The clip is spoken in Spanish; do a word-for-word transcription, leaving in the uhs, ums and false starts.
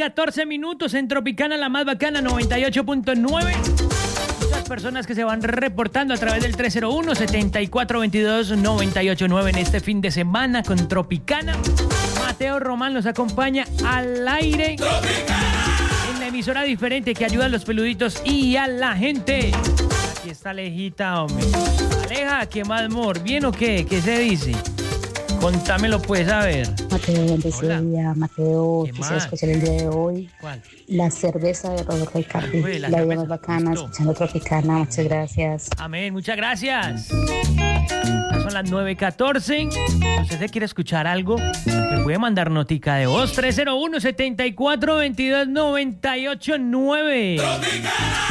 catorce minutos en Tropicana, la más bacana, noventa y ocho punto nueve. Muchas personas que se van reportando a través del tres cero uno, setenta y cuatro veintidós, noventa y ocho nueve en este fin de semana con Tropicana. Mateo Román los acompaña al aire. Tropicana. En la emisora diferente que ayuda a los peluditos y a la gente. Aquí está Alejita, hombre. Aleja, ¿qué más, amor? ¿Bien o qué? ¿Qué se dice? Contámelo pues, a ver. Mateo, bendecido día. Mateo, quisiera escuchar el día de hoy. ¿Cuál? La cerveza de Roberto Icardi. Pues, la la vida cerveza. más bacana, Listo. escuchando Tropicana. Muchas gracias. Amén, muchas gracias. Ya son las nueve catorce. Si usted se quiere escuchar algo, me puede mandar notica de voz. tres cero uno, setenta y cuatro veintidós, noventa y ocho nueve.